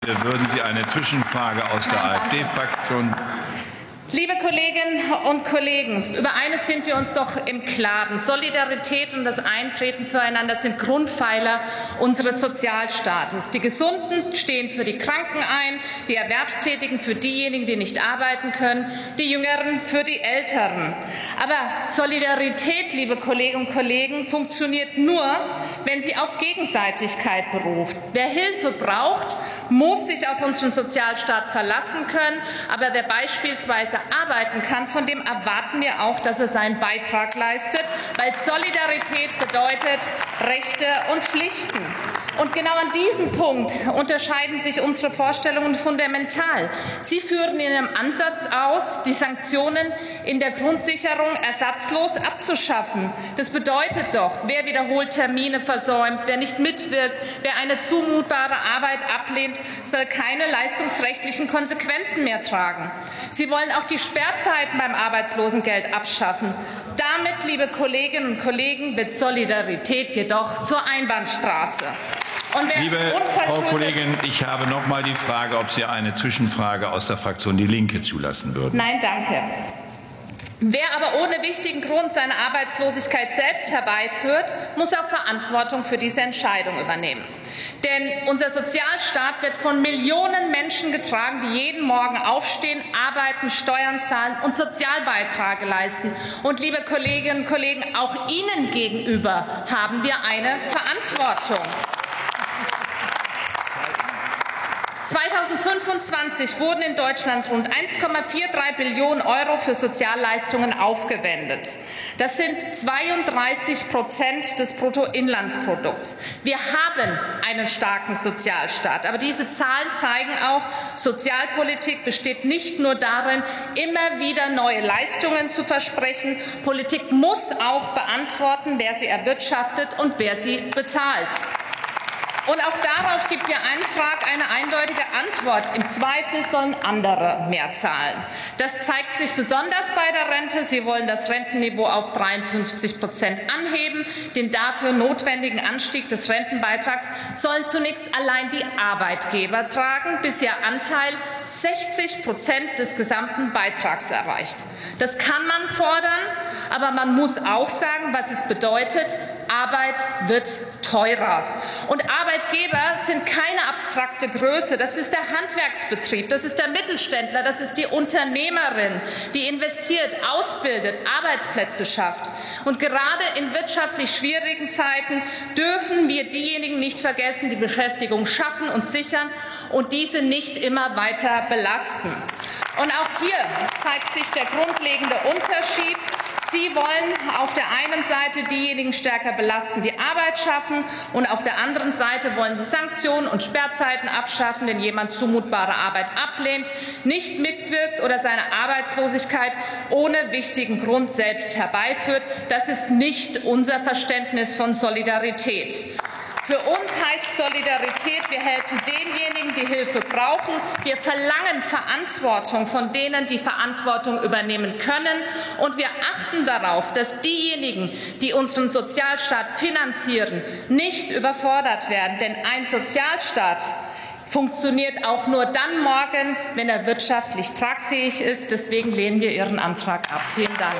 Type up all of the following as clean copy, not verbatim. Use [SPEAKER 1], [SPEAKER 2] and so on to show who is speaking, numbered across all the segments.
[SPEAKER 1] Würden Sie eine Zwischenfrage aus der AfD-Fraktion?
[SPEAKER 2] Liebe Kolleginnen und Kollegen, über eines sind wir uns doch im Klaren. Solidarität und das Eintreten füreinander sind Grundpfeiler unseres Sozialstaates. Die Gesunden stehen für die Kranken ein, die Erwerbstätigen für diejenigen, die nicht arbeiten können, die Jüngeren für die Älteren. Aber Solidarität, liebe Kolleginnen und Kollegen, funktioniert nur, wenn sie auf Gegenseitigkeit beruht. Wer Hilfe braucht, muss sich auf unseren Sozialstaat verlassen können. Aber wer beispielsweise arbeiten kann, von dem erwarten wir auch, dass er seinen Beitrag leistet, weil Solidarität bedeutet Rechte und Pflichten. Und genau an diesem Punkt unterscheiden sich unsere Vorstellungen fundamental. Sie führen in Ihrem Ansatz aus, die Sanktionen in der Grundsicherung ersatzlos abzuschaffen. Das bedeutet doch, wer wiederholt Termine versäumt, wer nicht mitwirkt, wer eine zumutbare Arbeit ablehnt, soll keine leistungsrechtlichen Konsequenzen mehr tragen. Sie wollen auch die Sperrzeiten beim Arbeitslosengeld abschaffen. Damit, liebe Kolleginnen und Kollegen, wird Solidarität jedoch zur Einbahnstraße.
[SPEAKER 1] Liebe Frau Kollegin, ich habe noch mal die Frage, ob Sie eine Zwischenfrage aus der Fraktion Die Linke zulassen würden.
[SPEAKER 2] Nein, danke. Wer aber ohne wichtigen Grund seine Arbeitslosigkeit selbst herbeiführt, muss auch Verantwortung für diese Entscheidung übernehmen. Denn unser Sozialstaat wird von Millionen Menschen getragen, die jeden Morgen aufstehen, arbeiten, Steuern zahlen und Sozialbeiträge leisten. Und liebe Kolleginnen und Kollegen, auch Ihnen gegenüber haben wir eine Verantwortung. 2025 wurden in Deutschland rund 1,43 Billionen € für Sozialleistungen aufgewendet. Das sind 32% des Bruttoinlandsprodukts. Wir haben einen starken Sozialstaat. Aber diese Zahlen zeigen auch, Sozialpolitik besteht nicht nur darin, immer wieder neue Leistungen zu versprechen. Politik muss auch beantworten, wer sie erwirtschaftet und wer sie bezahlt. Und auch darauf gibt Ihr Antrag eine eindeutige Antwort. Im Zweifel sollen andere mehr zahlen. Das zeigt sich besonders bei der Rente. Sie wollen das Rentenniveau auf 53% anheben. Den dafür notwendigen Anstieg des Rentenbeitrags sollen zunächst allein die Arbeitgeber tragen, bis ihr Anteil 60% des gesamten Beitrags erreicht. Das kann man fordern, aber man muss auch sagen, was es bedeutet. Arbeit wird teurer. Und Arbeitgeber sind keine abstrakte Größe. Das ist der Handwerksbetrieb, das ist der Mittelständler, das ist die Unternehmerin, die investiert, ausbildet, Arbeitsplätze schafft. Und gerade in wirtschaftlich schwierigen Zeiten dürfen wir diejenigen nicht vergessen, die Beschäftigung schaffen und sichern und diese nicht immer weiter belasten. Und auch hier zeigt sich der grundlegende Unterschied. Sie wollen auf der einen Seite diejenigen stärker belasten, die Arbeit schaffen, und auf der anderen Seite wollen Sie Sanktionen und Sperrzeiten abschaffen, wenn jemand zumutbare Arbeit ablehnt, nicht mitwirkt oder seine Arbeitslosigkeit ohne wichtigen Grund selbst herbeiführt. Das ist nicht unser Verständnis von Solidarität. Für uns heißt Solidarität, wir helfen denjenigen, die Hilfe brauchen. Wir verlangen Verantwortung von denen, die Verantwortung übernehmen können. Und wir achten darauf, dass diejenigen, die unseren Sozialstaat finanzieren, nicht überfordert werden. Denn ein Sozialstaat funktioniert auch nur dann morgen, wenn er wirtschaftlich tragfähig ist. Deswegen lehnen wir Ihren Antrag ab. Vielen Dank.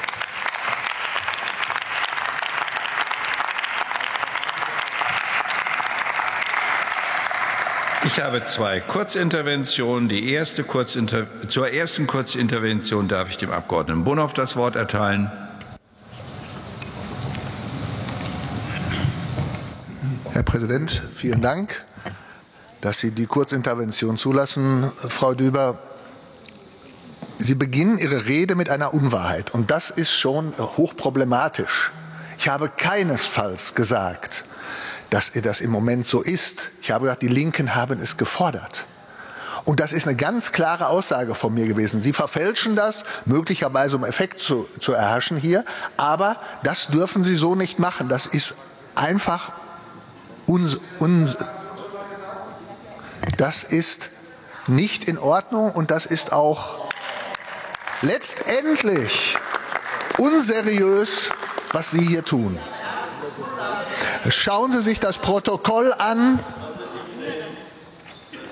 [SPEAKER 1] Ich habe zwei Kurzinterventionen. Zur ersten Kurzintervention darf ich dem Abgeordneten Bonhoff das Wort erteilen.
[SPEAKER 3] Herr Präsident, vielen Dank, dass Sie die Kurzintervention zulassen. Frau Düber, Sie beginnen Ihre Rede mit einer Unwahrheit, und das ist schon hochproblematisch. Ich habe keinesfalls gesagt, dass das im Moment so ist. Ich habe gesagt, die Linken haben es gefordert. Und das ist eine ganz klare Aussage von mir gewesen. Sie verfälschen das, möglicherweise um Effekt zu erhaschen hier, aber das dürfen Sie so nicht machen. Das ist einfach das ist nicht in Ordnung, und das ist auch letztendlich unseriös, was Sie hier tun. Schauen Sie sich das Protokoll an.